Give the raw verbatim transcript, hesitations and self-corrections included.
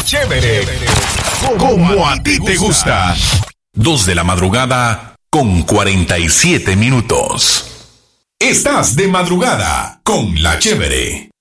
Chévere, como a ti te gusta. Dos de la madrugada con cuarenta y siete minutos. Estás de madrugada con La Chévere.